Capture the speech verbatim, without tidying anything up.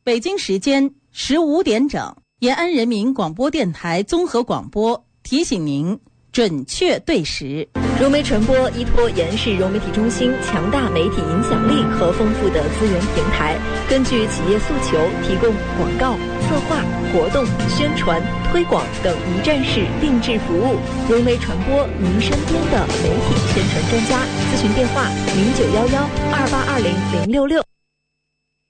北京时间十五点整，延安人民广播电台综合广播提醒您准确对时。 融媒传播依托延世融媒体中心强大媒体影响力和丰富的资源平台，根据企业诉求提供广告、策划、活动、宣传、推广等一站式定制服务。融媒传播，您身边的媒体宣传专家。咨询电话：零九幺幺二八二零零六六。